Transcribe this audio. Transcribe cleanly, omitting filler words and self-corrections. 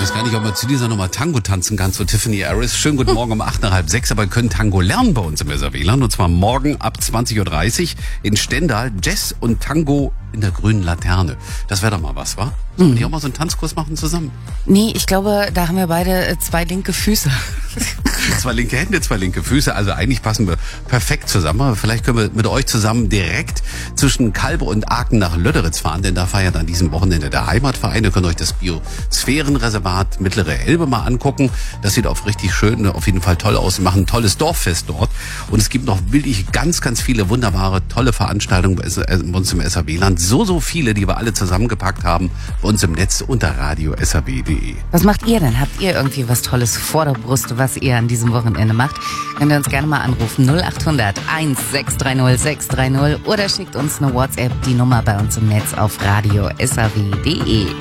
weiß gar nicht, ob man zu dieser Nummer Tango tanzen kann, zu Tiffany Harris. Schönen guten Morgen um 8 nach halb 6, aber wir können Tango lernen bei uns im SAW-Land. Und zwar morgen ab 20.30 Uhr in Stendal. Jazz und Tango in der grünen Laterne. Das wäre doch mal was, wa? Sollen wir nicht auch mal so einen Tanzkurs machen zusammen? Nee, ich glaube, da haben wir beide zwei linke Füße. 2 linke Hände, 2 linke Füße. Also eigentlich passen wir perfekt zusammen. Aber vielleicht können wir mit euch zusammen direkt zwischen Kalbe und Aachen nach Löderitz fahren. Denn da feiert an diesem Wochenende der Heimatverein. Ihr könnt euch das Biosphärenreservat Mittlere Elbe mal angucken. Das sieht auf richtig schön, auf jeden Fall toll aus. Wir machen ein tolles Dorffest dort. Und es gibt noch wirklich ganz, ganz viele wunderbare, tolle Veranstaltungen bei uns im SAW-Land. So viele, die wir alle zusammengepackt haben bei uns im Netz unter radio-saw.de. Was macht ihr denn? Habt ihr irgendwie was Tolles vor der Brust, was ihr an diesem Wochenende macht? Könnt ihr uns gerne mal anrufen. 0800 1630 630 oder schickt uns eine WhatsApp, die Nummer bei uns im Netz auf radio-saw.de.